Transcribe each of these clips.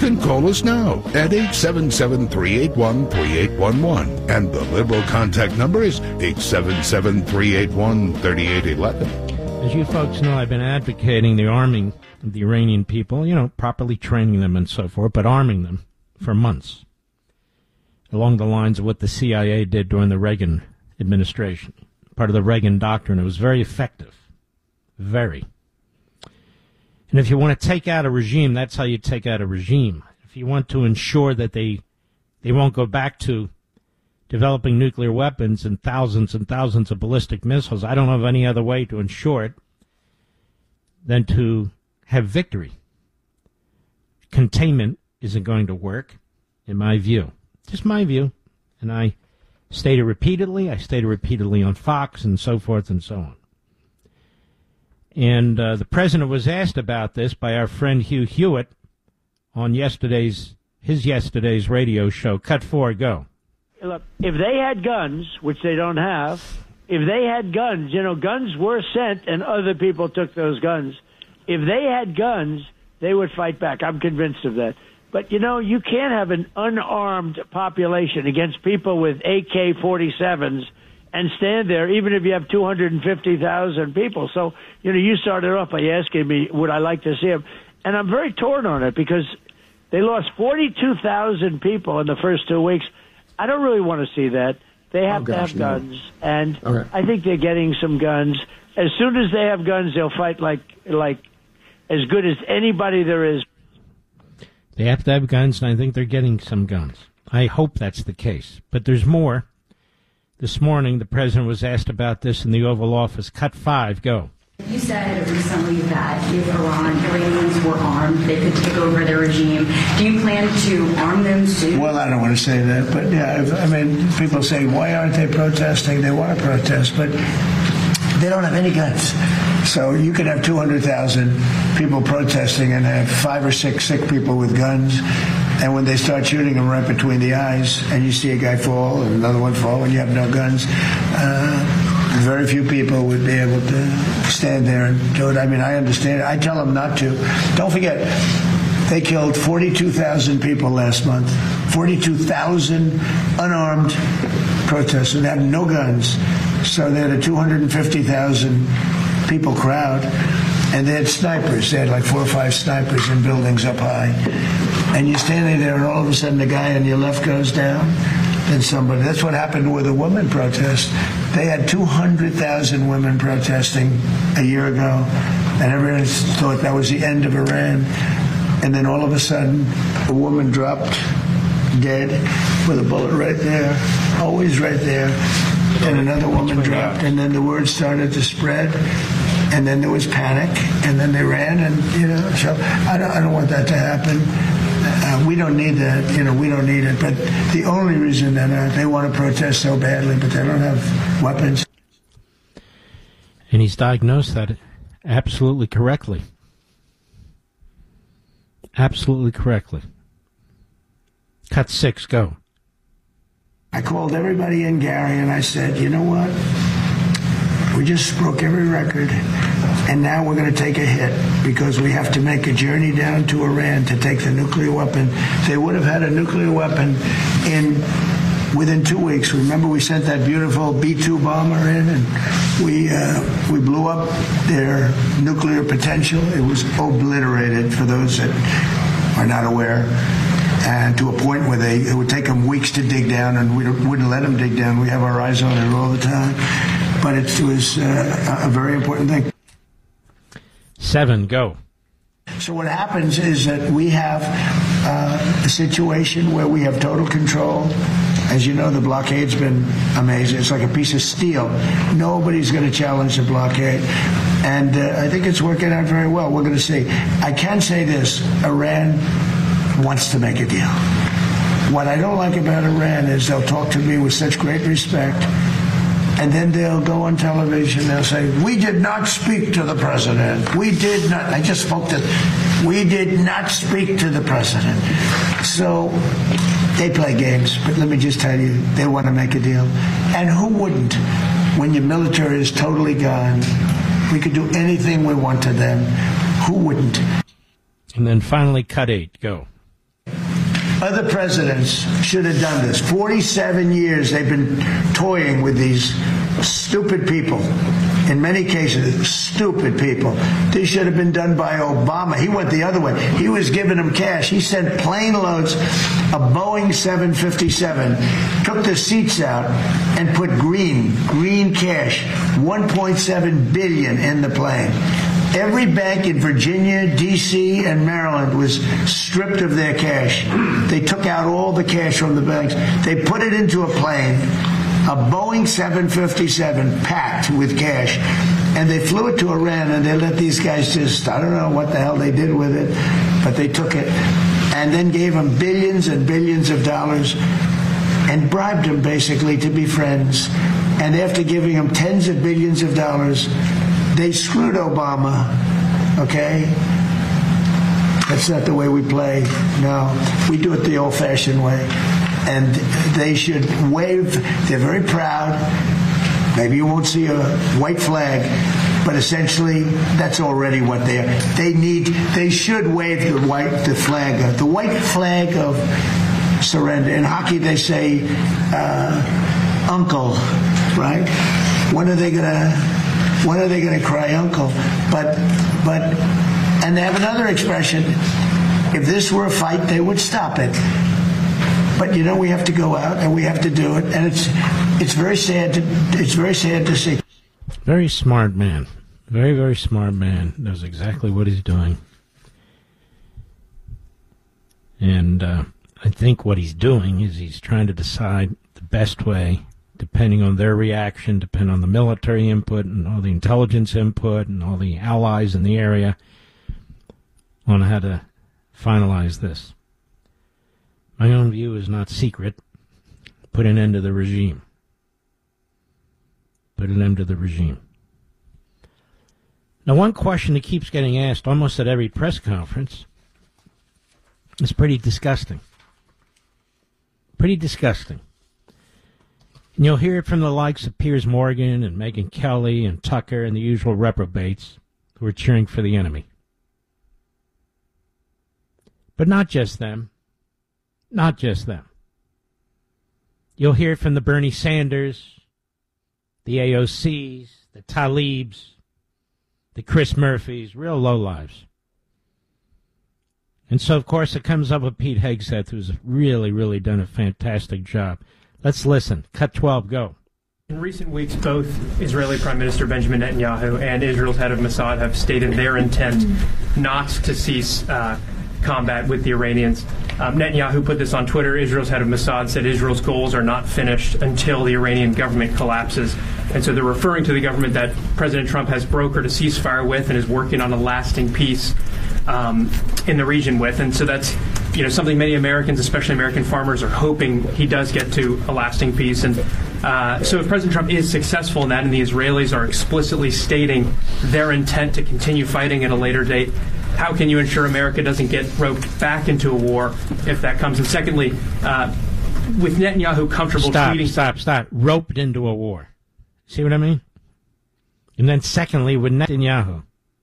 can call us now at 877-381-3811. And the Liberal contact number is 877-381-3811. As you folks know, I've been advocating the arming of the Iranian people, properly training them and so forth, but arming them for months, along the lines of what the CIA did during the Reagan administration, part of the Reagan doctrine. It was very effective. Very. And if you want to take out a regime, that's how you take out a regime. If you want to ensure that they won't go back to developing nuclear weapons and thousands of ballistic missiles, I don't know of any other way to ensure it than to have victory. Containment isn't going to work, in my view. Just my view. And I stated repeatedly on Fox and so forth and so on. And the president was asked about this by our friend Hugh Hewitt on yesterday's radio show. Cut 4, go. Look, if they had guns, which they don't have, if they had guns, guns were sent and other people took those guns. If they had guns, they would fight back. I'm convinced of that. But, you can't have an unarmed population against people with AK-47s and stand there, even if you have 250,000 people. So, you started off by asking me, would I like to see them? And I'm very torn on it because they lost 42,000 people in the first 2 weeks. I don't really want to see that. They have to have guns, and I think they're getting some guns. As soon as they have guns, they'll fight like as good as anybody there is. They have to have guns, and I think they're getting some guns. I hope that's the case. But there's more. This morning, the president was asked about this in the Oval Office. Cut 5, go. You said recently that if Iranians were armed, they could take over their regime. Do you plan to arm them soon? Well, I don't want to say that, but people say, why aren't they protesting? They want to protest, but they don't have any guns. So you could have 200,000 people protesting and have 5 or 6 sick people with guns. And when they start shooting them right between the eyes and you see a guy fall and another one fall and you have no guns, very few people would be able to stand there and do it. I understand it. I tell them not to. Don't forget, they killed 42,000 people last month. 42,000 unarmed protesters that have no guns. So they had a 250,000 people crowd, and they had snipers. They had like 4 or 5 snipers in buildings up high. And you're standing there, and all of a sudden the guy on your left goes down, then somebody. That's what happened with a women protest. They had 200,000 women protesting a year ago, and everyone thought that was the end of Iran. And then all of a sudden, a woman dropped dead with a bullet right there, always right there. And another woman dropped, and then the word started to spread, and then there was panic, and then they ran, and so I don't want that to happen. We don't need that, we don't need it. But the only reason that they want to protest so badly, but they don't have weapons. And he's diagnosed that absolutely correctly. Absolutely correctly. Cut 6, go. I called everybody in, Gary, and I said, you know what? We just broke every record, and now we're going to take a hit because we have to make a journey down to Iran to take the nuclear weapon. They would have had a nuclear weapon within 2 weeks. Remember, we sent that beautiful B-2 bomber in, and we blew up their nuclear potential. It was obliterated, for those that are not aware. And to a point where it would take them weeks to dig down, and we wouldn't let them dig down. We have our eyes on it all the time. But it was a very important thing. 7, go. So what happens is that we have a situation where we have total control. As you know, the blockade's been amazing. It's like a piece of steel. Nobody's going to challenge the blockade. And I think it's working out very well. We're going to see. I can say this. Iran wants to make a deal. What I don't like about Iran is they'll talk to me with such great respect, and then they'll go on television, they'll say, we did not speak to the president. We did not. I just spoke to, we did not speak to the president. So they play games, but let me just tell you, they want to make a deal. And who wouldn't? When your military is totally gone, we could do anything we want to them. Who wouldn't? And then finally, cut 8, go. Other presidents should have done this. 47 years they've been toying with these stupid people. In many cases, stupid people. This should have been done by Obama. He went the other way. He was giving them cash. He sent plane loads of Boeing 757, took the seats out, and put green cash, $1.7 billion in the plane. Every bank in Virginia, D.C., and Maryland was stripped of their cash. They took out all the cash from the banks. They put it into a plane, a Boeing 757 packed with cash, and they flew it to Iran, and they let these guys just, I don't know what the hell they did with it, but they took it and then gave them billions and billions of dollars and bribed them basically to be friends. And after giving them tens of billions of dollars, they screwed Obama, okay? That's not the way we play. No, we do it the old-fashioned way. And they should wave. They're very proud. Maybe you won't see a white flag, but essentially that's already what they are. They should wave the white flag of surrender. In hockey, they say uncle, right? When are they gonna cry uncle? But and they have another expression. If this were a fight, they would stop it. But we have to go out and we have to do it, and it's very sad to see. Very smart man. Very, very smart man. Knows exactly what he's doing. And I think what he's doing is he's trying to decide the best way, depending on their reaction, depending on the military input and all the intelligence input and all the allies in the area, on how to finalize this. My own view is not secret. Put an end to the regime. Put an end to the regime. Now, one question that keeps getting asked almost at every press conference is pretty disgusting. Pretty disgusting. And you'll hear it from the likes of Piers Morgan and Megyn Kelly and Tucker and the usual reprobates who are cheering for the enemy. But not just them. Not just them. You'll hear it from the Bernie Sanders, the AOCs, the Talibs, the Chris Murphys, real lowlives. And so, of course, it comes up with Pete Hegseth, who's really, really done a fantastic job. Let's listen. Cut 12, go. In recent weeks, both Israeli Prime Minister Benjamin Netanyahu and Israel's head of Mossad have stated their intent not to cease combat with the Iranians. Netanyahu put this on Twitter. Israel's head of Mossad said Israel's goals are not finished until the Iranian government collapses. And so they're referring to the government that President Trump has brokered a ceasefire with and is working on a lasting peace in the region with. And so that's something many Americans, especially American farmers, are hoping he does get to a lasting peace. And so if President Trump is successful in that and the Israelis are explicitly stating their intent to continue fighting at a later date, how can you ensure America doesn't get roped back into a war if that comes? And secondly, with Netanyahu comfortable tweeting... Stop. Roped into a war. See what I mean? And then secondly, with Netanyahu.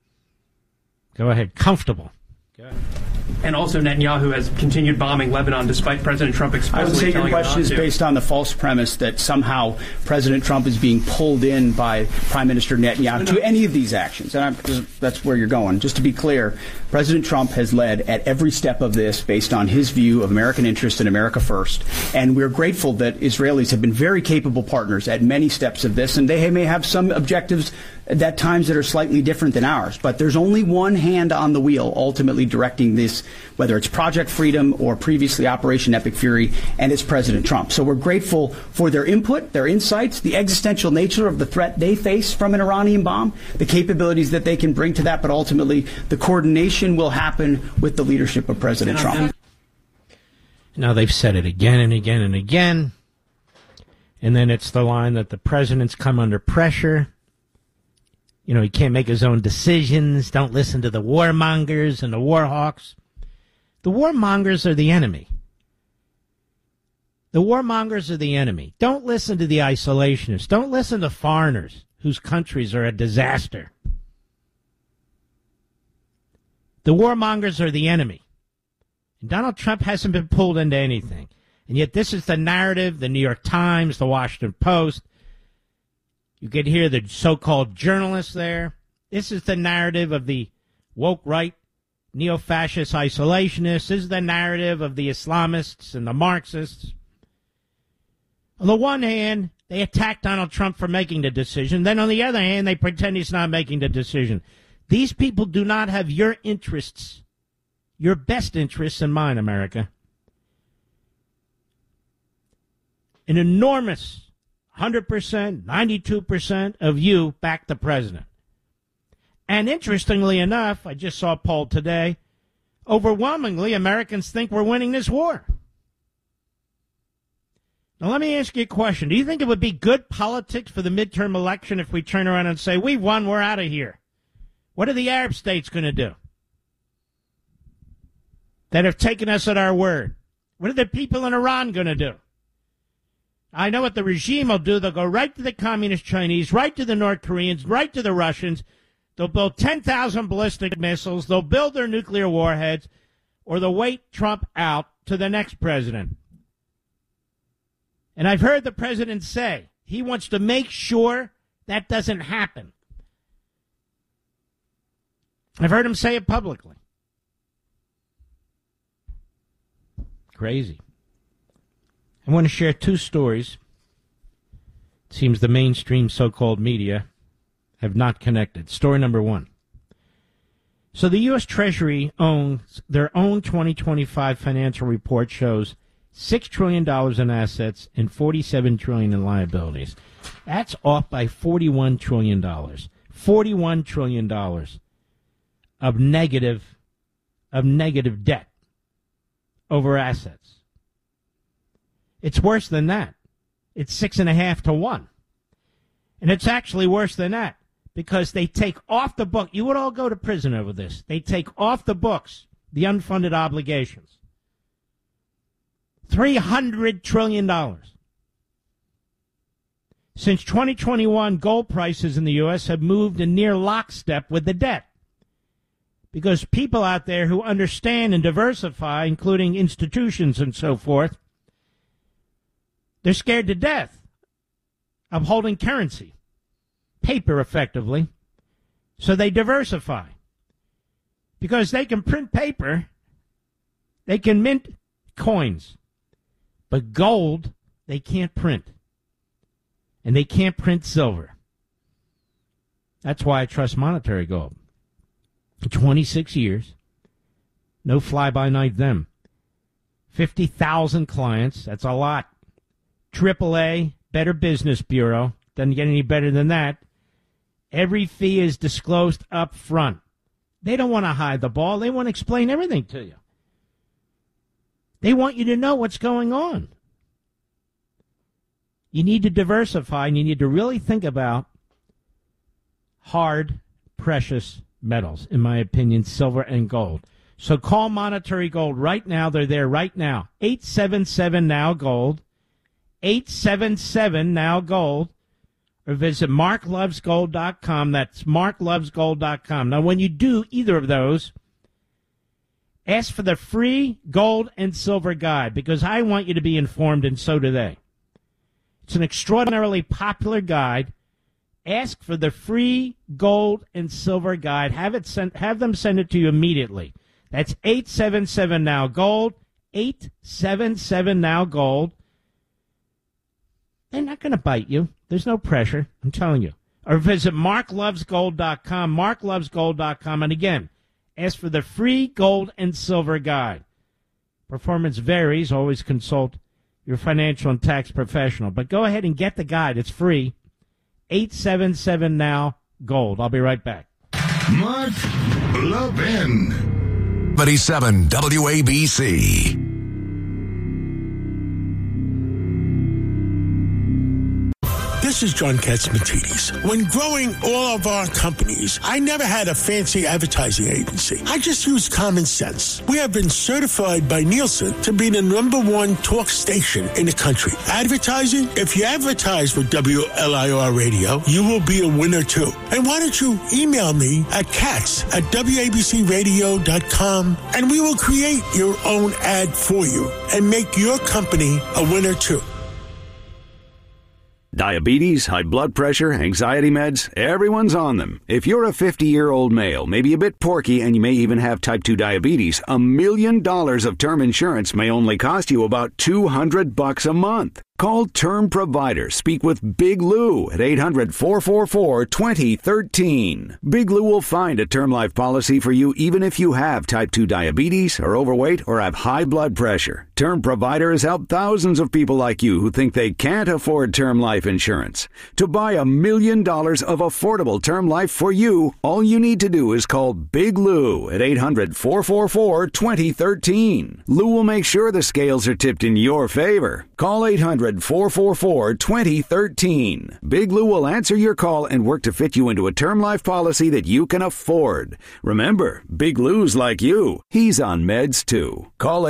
Go ahead. Comfortable. Go ahead. And also Netanyahu has continued bombing Lebanon despite President Trump explicitly I would say your telling question him is not to. based on the false premise that somehow President Trump is being pulled in by Prime Minister Netanyahu to any of these actions. And that's where you're going. Just to be clear, President Trump has led at every step of this based on his view of American interests and America first. And we're grateful that Israelis have been very capable partners at many steps of this. And they may have some objectives at times that are slightly different than ours. But there's only one hand on the wheel ultimately directing this, whether it's Project Freedom or previously Operation Epic Fury, and it's President Trump. So we're grateful for their input, their insights, the existential nature of the threat they face from an Iranian bomb, the capabilities that they can bring to that, but ultimately the coordination will happen with the leadership of President Trump. Now they've said it again and again and again, and then it's the line that the president's come under pressure. He can't make his own decisions. Don't listen to the warmongers and the war hawks. The warmongers are the enemy. The warmongers are the enemy. Don't listen to the isolationists. Don't listen to foreigners whose countries are a disaster. The warmongers are the enemy. And Donald Trump hasn't been pulled into anything. And yet this is the narrative, the New York Times, the Washington Post. You could hear the so-called journalists there. This is the narrative of the woke right, neo-fascist isolationists. This is the narrative of the Islamists and the Marxists. On the one hand, they attack Donald Trump for making the decision. Then on the other hand, they pretend he's not making the decision. These people do not have your interests, your best interests in mind, America. An enormous 100%, 92% of you back the president. And interestingly enough, I just saw a poll today, overwhelmingly Americans think we're winning this war. Now let me ask you a question. Do you think it would be good politics for the midterm election if we turn around and say, we've won, we're out of here? What are the Arab states going to do that have taken us at our word? What are the people in Iran going to do? I know what the regime will do. They'll go right to the communist Chinese, right to the North Koreans, right to the Russians. They'll build 10,000 ballistic missiles. They'll build their nuclear warheads, or they'll wait Trump out to the next president. And I've heard the president say he wants to make sure that doesn't happen. I've heard him say it publicly. Crazy. I want to share two stories. It seems the mainstream so-called media have not connected. Story number one. So the U.S. Treasury owns their own 2025 financial report shows $6 trillion in assets and $47 trillion in liabilities. That's off by $41 trillion. $41 trillion of negative debt over assets. It's worse than that. It's 6.5 to 1. And it's actually worse than that because they take off the book. You would all go to prison over this. They take off the books the unfunded obligations. $300 trillion. Since 2021, gold prices in the U.S. have moved in near lockstep with the debt. Because people out there who understand and diversify, including institutions and so forth, they're scared to death of holding currency, paper effectively, so they diversify. Because they can print paper, they can mint coins, but gold they can't print. And they can't print silver. That's why I trust Monetary Gold. 26 years, no fly-by-night them. 50,000 clients, that's a lot. AAA, Better Business Bureau, doesn't get any better than that. Every fee is disclosed up front. They don't want to hide the ball. They want to explain everything to you. They want you to know what's going on. You need to diversify, and you need to really think about hard, precious metals, in my opinion, silver and gold. So call Monetary Gold right now. They're there right now. 877-NOW-GOLD. 877-NOW-GOLD. Or visit marklovesgold.com. That's marklovesgold.com. Now, when you do either of those, ask for the free gold and silver guide, because I want you to be informed, and so do they. It's an extraordinarily popular guide. Ask for the free gold and silver guide. Have them send it to you immediately. That's 877-NOW-GOLD. 877-NOW-GOLD. They're not going to bite you. There's no pressure. I'm telling you. Or visit marklovesgold.com. marklovesgold.com. And again, ask for the free gold and silver guide. Performance varies. Always consult your financial and tax professional. But go ahead and get the guide. It's free. 877-NOW-GOLD. I'll be right back. Mark Levin. 77 WABC. this is John Katzmatidis. When growing all of our companies, I never had a fancy advertising agency. I just used common sense. We have been certified by Nielsen to be the #1 talk station in the country. Advertising? If you advertise with WLIR Radio, you will be a winner too. And why don't you email me at cats@wabcradio.com and we will create your own ad for you and make your company a winner too. Diabetes, high blood pressure, anxiety meds, everyone's on them. If you're a 50-year-old male, maybe a bit porky, and you may even have type 2 diabetes, $1 million of term insurance may only cost you about $200 a month. Call Term Provider. Speak with Big Lou at 800-444-2013. Big Lou will find a term life policy for you even if you have type 2 diabetes, are overweight, or have high blood pressure. Term Provider has helped thousands of people like you who think they can't afford term life insurance. To buy $1 million of affordable term life for you, all you need to do is call Big Lou at 800-444-2013. Lou will make sure the scales are tipped in your favor. Call 800-444-2013. Big Lou will answer your call and work to fit you into a term life policy that you can afford. Remember, Big Lou's like you. He's on meds too. Call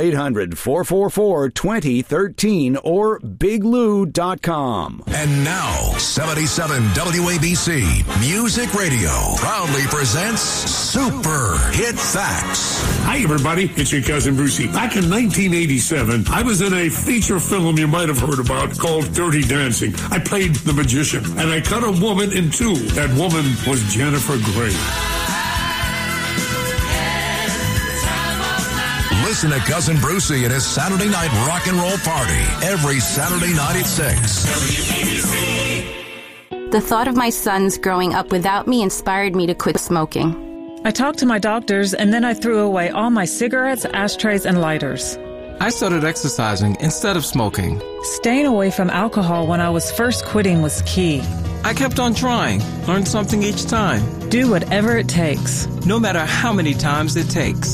800-444-2013 or biglou.com. And now, 77 WABC Music Radio proudly presents Super Hit Facts. Hi, everybody. It's your cousin Brucey. Back in 1987, I was in a feature film you might have heard about called Dirty Dancing. I played the magician, and I cut a woman in two. That woman was Jennifer Grey. Listen to Cousin Brucey and his Saturday Night Rock and Roll Party every Saturday night at 6. The thought of my sons growing up without me inspired me to quit smoking. I talked to my doctors, and then I threw away all my cigarettes, ashtrays, and lighters. I started exercising instead of smoking. Staying away from alcohol when I was first quitting was key. I kept on trying, learned something each time. Do whatever it takes. No matter how many times it takes.